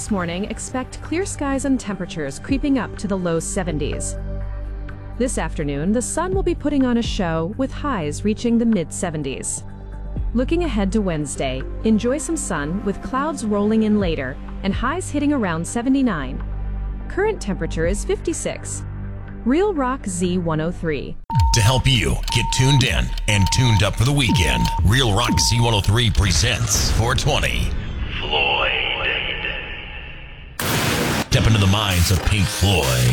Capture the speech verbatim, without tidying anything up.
this morning, expect clear skies and temperatures creeping up to the low seventies. This afternoon, the sun will be putting on a show with highs reaching the mid seventies. Looking ahead to Wednesday, enjoy some sun with clouds rolling in later and highs hitting around seventy-nine. Current temperature is fifty-six. Real Rock Z one oh three. To help you get tuned in and tuned up for the weekend, Real Rock Z one oh three presents four twenty. Floyd. Step into the minds of Pink Floyd.